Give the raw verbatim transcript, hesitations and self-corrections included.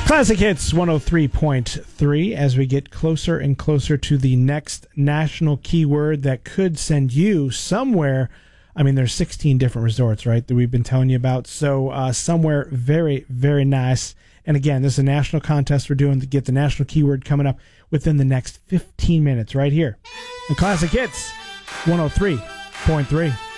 Classic Hits one oh three point three as we get closer and closer to the next national keyword that could send you somewhere. I mean, there's sixteen different resorts, right, that we've been telling you about. So uh, somewhere very, very nice. And again, this is a national contest we're doing to get the national keyword coming up within the next fifteen minutes right here. And Classic Hits one oh three point three.